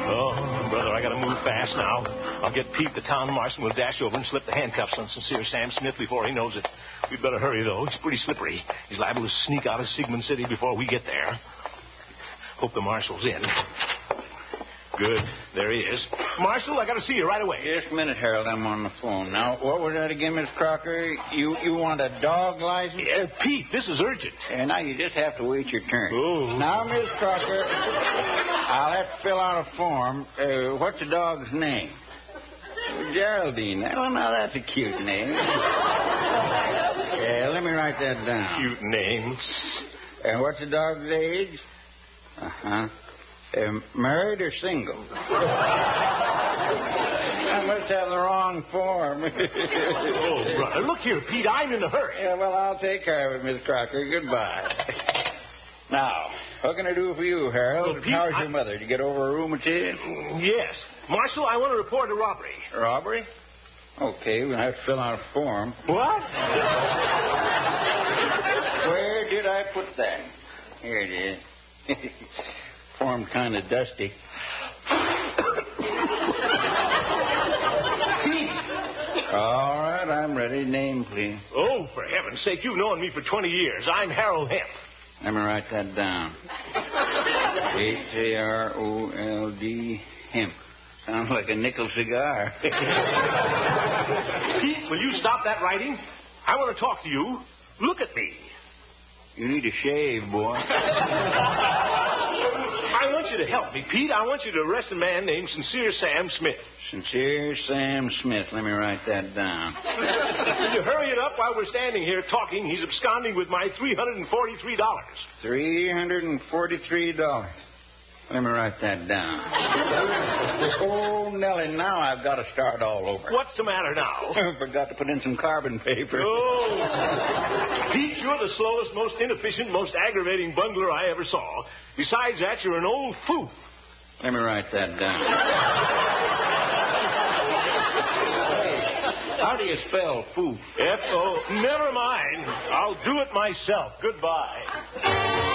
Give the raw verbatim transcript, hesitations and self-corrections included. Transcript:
Oh, brother, I gotta move fast now. I'll get Pete, the town marshal, and we'll dash over and slip the handcuffs on Sincere Sam Smith before he knows it. We'd better hurry, though. He's pretty slippery. He's liable to sneak out of Sigmund City before we get there. Hope the marshal's in. Good. There he is. Marshal, I gotta see you right away. Just a minute, Harold. I'm on the phone. Now, what was that again, Miss Crocker? You you want a dog license? Yeah, Pete, this is urgent. And now you just have to wait your turn. Oh. Now, Miss Crocker, I'll have to fill out a form. Uh, what's the dog's name? Geraldine. Well, now that's a cute name. Yeah, let me write that down. Cute names. And what's the dog's age? Uh-huh. Uh, married or single? I must have the wrong form. Oh, brother, look here, Pete, I'm in a hurry. Yeah, well, I'll take care of it, Miss Crocker. Goodbye. Now, what can I do for you, Harold? Well, Pete, How's I... your mother? Did you get over a rheumatism? Yes. Marshal, I want to report a robbery. Robbery? Okay, we'll have to fill out a form. What? Where did I put that? Here it is. Form's kind of dusty. All right, I'm ready. Name, please. Oh, for heaven's sake, you've known me for twenty years. I'm Harold Hemp. Let me write that down. H A R O L D, Hemp. Sounds like a nickel cigar. Pete, will you stop that writing? I want to talk to you. Look at me. You need a shave, boy. I want you to help me, Pete. I want you to arrest a man named Sincere Sam Smith. Sincere Sam Smith. Let me write that down. Will you hurry it up while we're standing here talking? He's absconding with my three hundred forty-three dollars. three hundred forty-three dollars. Let me write that down. Oh, Nellie, now I've got to start all over. What's the matter now? I forgot to put in some carbon paper. Oh. Pete, you're the slowest, most inefficient, most aggravating bungler I ever saw. Besides that, you're an old foof. Let me write that down. Hey, how do you spell foof? F O. Never mind. I'll do it myself. Goodbye.